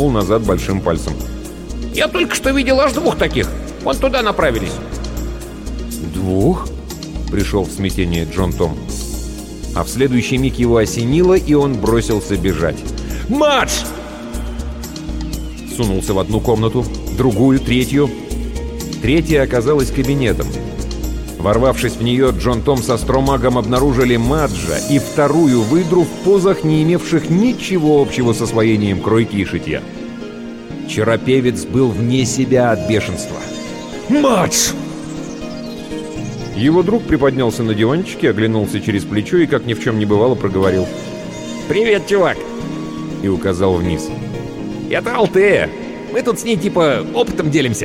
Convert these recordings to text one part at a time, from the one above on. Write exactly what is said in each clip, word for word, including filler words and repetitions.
ткнул назад большим пальцем. «Я только что видел аж двух таких. Вон туда направились». «Двух?» — пришел в смятение Джон Том. А в следующий миг его осенило, и он бросился бежать. «Мадж!» Сунулся в одну комнату, другую, третью. Третья оказалась кабинетом. Ворвавшись в нее, Джон Том со Стромагом обнаружили Маджа и вторую выдру в позах, не имевших ничего общего с освоением кройки и шитья. Чаропевец был вне себя от бешенства. «Мадж!» Его друг приподнялся на диванчике, оглянулся через плечо и, как ни в чем не бывало, проговорил: «Привет, чувак!» и указал вниз. «Это Алтея. Мы тут с ней типа опытом делимся».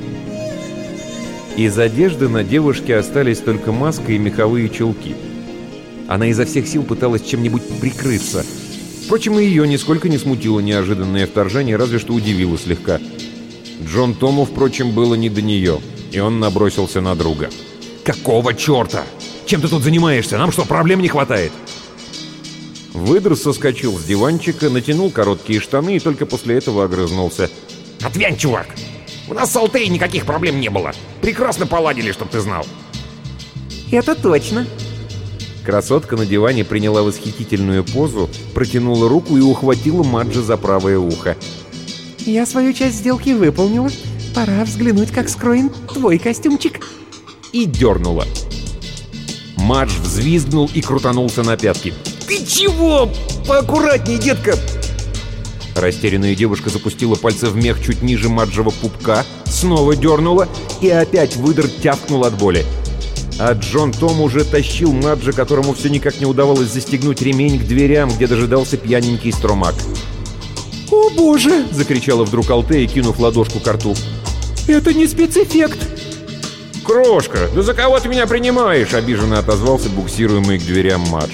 Из одежды на девушке остались только маска и меховые чулки. Она изо всех сил пыталась чем-нибудь прикрыться. Впрочем, и ее нисколько не смутило неожиданное вторжение, разве что удивило слегка. Джон Тому, впрочем, было не до нее, и он набросился на друга. «Какого черта? Чем ты тут занимаешься? Нам что, проблем не хватает?» Выдр соскочил с диванчика, натянул короткие штаны и только после этого огрызнулся. «Отвянь, чувак! У нас с Алтеей никаких проблем не было. Прекрасно поладили, чтоб ты знал». «Это точно». Красотка на диване приняла восхитительную позу, протянула руку и ухватила Маджа за правое ухо. «Я свою часть сделки выполнила. Пора взглянуть, как скроен твой костюмчик». И дернула. Мадж взвизгнул и крутанулся на пятки. «Ты чего? Поаккуратней, детка!» Растерянная девушка запустила пальцы в мех чуть ниже Маджева пупка, снова дернула и опять выдр тявкнул от боли. А Джон Том уже тащил Маджа, которому все никак не удавалось застегнуть ремень, к дверям, где дожидался пьяненький Стромаг. «О боже!» — закричала вдруг Алтея, кинув ладошку к рту. «Это не спецэффект!» «Крошка, да за кого ты меня принимаешь?» — обиженно отозвался буксируемый к дверям Мадж.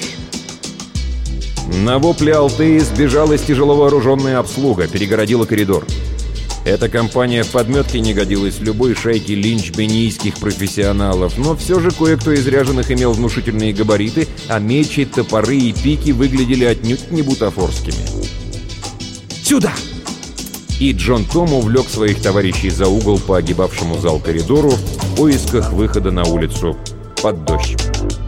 На вопле Алтеи сбежалась тяжеловооруженная обслуга, перегородила коридор. Эта компания в подметке не годилась любой шайке линч-бенийских профессионалов, но все же кое-кто из ряженых имел внушительные габариты, а мечи, топоры и пики выглядели отнюдь не бутафорскими. «Сюда!» И Джон Том увлек своих товарищей за угол по огибавшему зал коридору в поисках выхода на улицу под дождь.